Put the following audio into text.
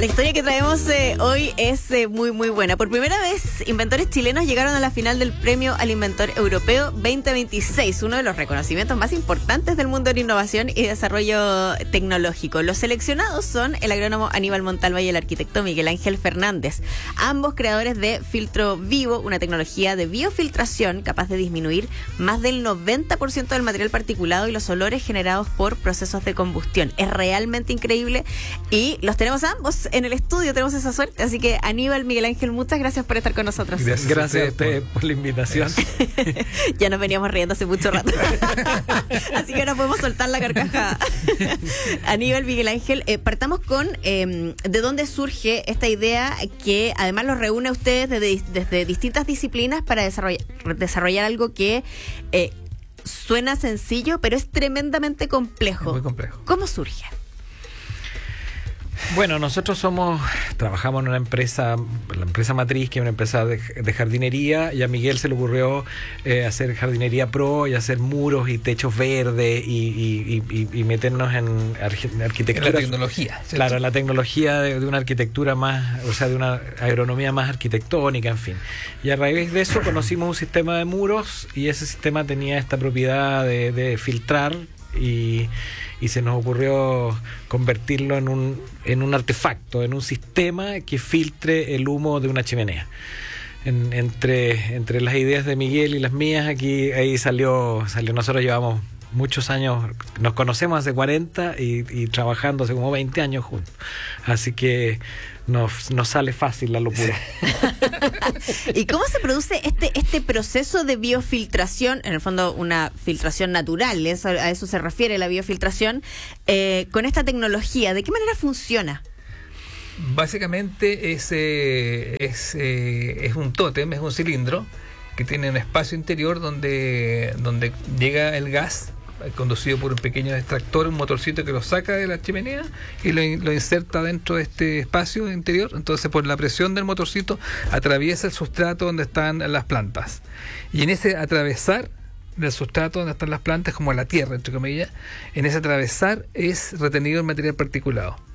La historia que traemos hoy es muy buena. Por primera vez, inventores chilenos llegaron a la final del Premio al Inventor Europeo 2026, uno de los reconocimientos más importantes del mundo de la innovación y desarrollo tecnológico. Los seleccionados son el agrónomo Aníbal Montalva y el arquitecto Miguel Ángel Fernández, ambos creadores de Filtro Vivo, una tecnología de biofiltración capaz de disminuir más del 90% del material particulado y los olores generados por procesos de combustión. Es realmente increíble y los tenemos ambos en el estudio, tenemos esa suerte. Así que Aníbal, Miguel Ángel, muchas gracias por estar con nosotros. Gracias a ustedes por la invitación. Ya nos veníamos riendo hace mucho rato. Así que ahora podemos soltar la carcajada. Aníbal, Miguel Ángel, partamos con de dónde surge esta idea que además los reúne a ustedes desde distintas disciplinas para desarrollar algo que suena sencillo, pero es tremendamente complejo. Es muy complejo. ¿Cómo surge? Bueno, nosotros trabajamos en una empresa, la empresa matriz, que es una empresa de jardinería, y a Miguel se le ocurrió hacer jardinería pro y hacer muros y techos verdes y meternos en arquitectura. En la tecnología. ¿Cierto? Claro, en la tecnología de una arquitectura más, o sea, de una agronomía más arquitectónica, en fin. Y a raíz de eso conocimos un sistema de muros y ese sistema tenía esta propiedad de filtrar y se nos ocurrió convertirlo en un artefacto, en un sistema que filtre el humo de una chimenea. Entre las ideas de Miguel y las mías, ahí salió. Nosotros llevamos muchos años, nos conocemos hace 40 y trabajando hace como 20 años juntos. Así que nos sale fácil la locura. ¿Y cómo se produce este proceso de biofiltración? En el fondo, una filtración natural, a eso se refiere la biofiltración, con esta tecnología. ¿De qué manera funciona? Básicamente es un tótem, es un cilindro que tiene un espacio interior donde llega el gas conducido por un pequeño extractor, un motorcito que lo saca de la chimenea y lo inserta dentro de este espacio interior. Entonces, por la presión del motorcito atraviesa el sustrato donde están las plantas, y en ese atravesar del sustrato donde están las plantas, como la tierra, entre comillas, en ese atravesar es retenido el material particulado.